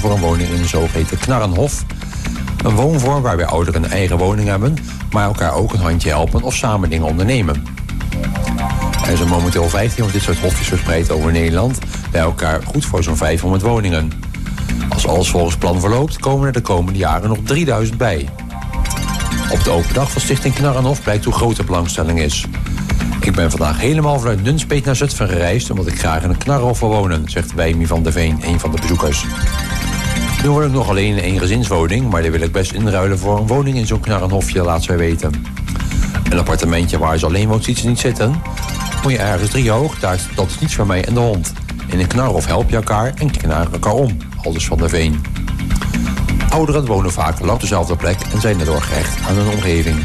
voor een woning in een zogeheten knarrenhof. Een woonvorm waarbij ouderen een eigen woning hebben, maar elkaar ook een handje helpen of samen dingen ondernemen. Er zijn momenteel 15 van dit soort hofjes verspreid over Nederland, bij elkaar goed voor zo'n 500 woningen. Als alles volgens plan verloopt, komen er de komende jaren nog 3000 bij. Op de open dag van Stichting Knarrenhof blijkt hoe groot de belangstelling is. Ik ben vandaag helemaal vanuit Nunspeet naar Zutphen gereisd, omdat ik graag in een knarrenhof wil wonen, zegt Wijmi van der Veen, een van de bezoekers. Nu woon ik nog alleen in een eengezinswoning, maar die wil ik best inruilen voor een woning in zo'n knarrenhofje, laat zij weten. Een appartementje waar ze alleen woont ziet ze niet zitten. Moet je ergens 3 hoog, dat is niets voor mij en de hond. In een knarrenhof help je elkaar en knarren elkaar om, aldus van der Veen. Ouderen wonen vaak lang op dezelfde plek en zijn daardoor gehecht aan hun omgeving.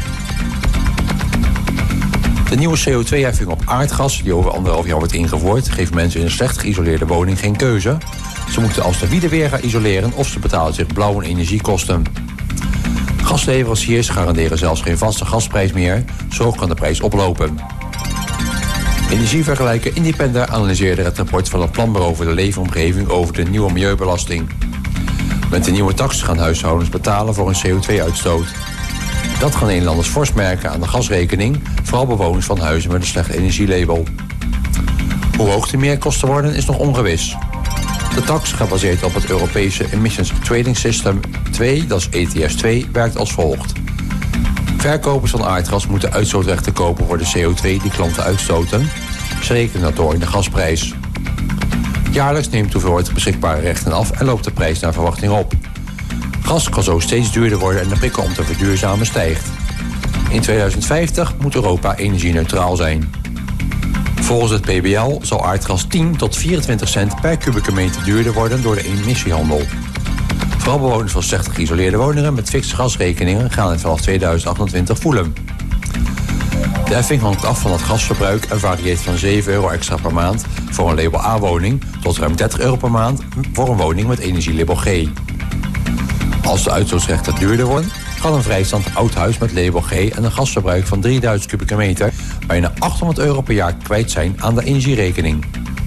De nieuwe CO2-heffing op aardgas, die over 1,5 jaar wordt ingevoerd, geeft mensen in een slecht geïsoleerde woning geen keuze. Ze moeten als de wiede weer gaan isoleren of ze betalen zich blauwe energiekosten. Gasleveranciers garanderen zelfs geen vaste gasprijs meer, zo kan de prijs oplopen. Energievergelijker Independer analyseerde het rapport van het Planbureau voor de Leefomgeving over de nieuwe milieubelasting. Met de nieuwe tax gaan huishoudens betalen voor hun CO2-uitstoot. Dat gaan Nederlanders fors merken aan de gasrekening, vooral bewoners van huizen met een slecht energielabel. Hoe hoog de meerkosten worden is nog ongewis. De tax, gebaseerd op het Europese Emissions Trading System 2, dat is ETS 2, werkt als volgt. Verkopers van aardgas moeten uitstootrechten kopen voor de CO2 die klanten uitstoten. Ze rekenen dat door in de gasprijs. Jaarlijks neemt de hoeveelheid beschikbare rechten af en loopt de prijs naar verwachting op. Gas kan zo steeds duurder worden en de prikkel om te verduurzamen stijgt. In 2050 moet Europa energie-neutraal zijn. Volgens het PBL zal aardgas 10 tot 24 cent per kubieke meter duurder worden door de emissiehandel. Vooral bewoners van slecht geïsoleerde woningen met fixe gasrekeningen gaan het vanaf 2028 voelen. De heffing hangt af van het gasverbruik en varieert van €7 extra per maand voor een label A-woning tot ruim €30 per maand voor een woning met energielabel G. Als de uitstootrechten duurder worden, kan een vrijstand oud huis met label G en een gasverbruik van 3000 kubieke meter bijna €800 per jaar kwijt zijn aan de energierekening.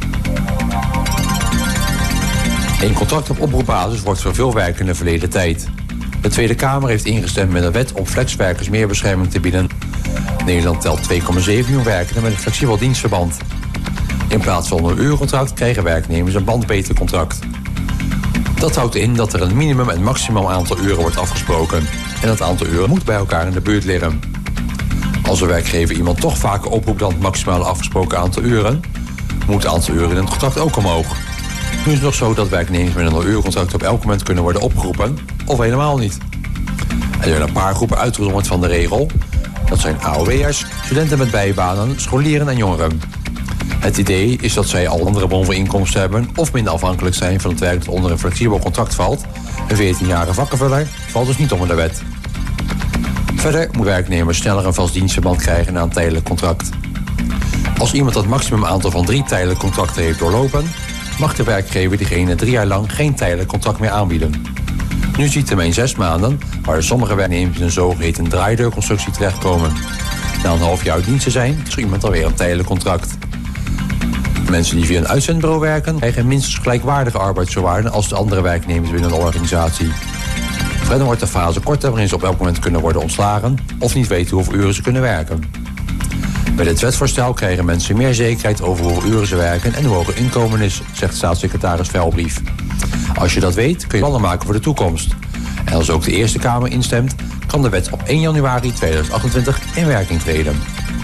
Een contract op oproepbasis wordt voor veel werkenden verleden tijd. De Tweede Kamer heeft ingestemd met een wet om flexwerkers meer bescherming te bieden. Nederland telt 2,7 miljoen werkenden met een flexibel dienstverband. In plaats van een uurcontract krijgen werknemers een bandbreedtecontract. Dat houdt in dat er een minimum en maximaal aantal uren wordt afgesproken. En dat aantal uren moet bij elkaar in de buurt liggen. Als een werkgever iemand toch vaker oproept dan het maximale afgesproken aantal uren, moet het aantal uren in het contract ook omhoog. Nu is het nog zo dat werknemers met een 0-uurcontract op elk moment kunnen worden opgeroepen, of helemaal niet. Er zijn een paar groepen uitgezonderd van de regel. Dat zijn AOW'ers, studenten met bijbanen, scholieren en jongeren. Het idee is dat zij al andere bron van inkomsten hebben of minder afhankelijk zijn van het werk dat onder een flexibel contract valt. Een 14-jarige vakkenvuller valt dus niet onder de wet. Verder moet werknemers sneller een vast dienstverband krijgen na een tijdelijk contract. Als iemand het maximum aantal van 3 tijdelijke contracten heeft doorlopen, mag de werkgever diegene 3 jaar lang geen tijdelijk contract meer aanbieden. Nu ziet hem in 6 maanden, waar sommige werknemers in een zogeheten draaideurconstructie terechtkomen. Na een half jaar uit dienst te zijn, is iemand alweer een tijdelijk contract. Mensen die via een uitzendbureau werken, krijgen minstens gelijkwaardige arbeidsvoorwaarden als de andere werknemers binnen de organisatie. Verder wordt de fase korter waarin ze op elk moment kunnen worden ontslagen of niet weten hoeveel uren ze kunnen werken. Bij dit wetsvoorstel krijgen mensen meer zekerheid over hoeveel uren ze werken en hoe hoog hun inkomen is, zegt staatssecretaris Velbrief. Als je dat weet, kun je plannen maken voor de toekomst. En als ook de Eerste Kamer instemt, kan de wet op 1 januari 2028 in werking treden.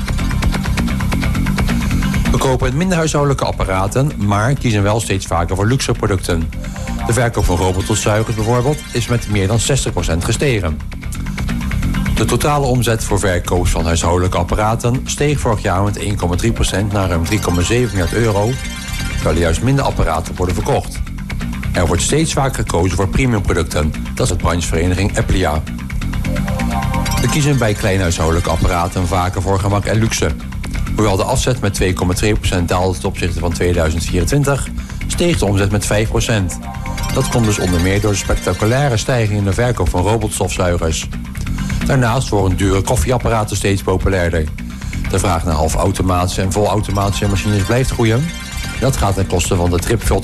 We kopen minder huishoudelijke apparaten, maar kiezen wel steeds vaker voor luxe producten. De verkoop van robotstofzuigers bijvoorbeeld is met meer dan 60% gestegen. De totale omzet voor verkopers van huishoudelijke apparaten steeg vorig jaar met 1,3% naar ruim €3,7 miljard, terwijl er juist minder apparaten worden verkocht. Er wordt steeds vaker gekozen voor premiumproducten, dat is de branchevereniging Applia. We kiezen bij kleinhuishoudelijke apparaten vaker voor gemak en luxe. Hoewel de afzet met 2,2% daalde ten opzichte van 2024, steeg de omzet met 5%. Dat komt dus onder meer door de spectaculaire stijging in de verkoop van robotstofzuigers. Daarnaast worden dure koffieapparaten steeds populairder. De vraag naar halfautomatische en volautomatische machines blijft groeien. Dat gaat ten koste van de dripfilter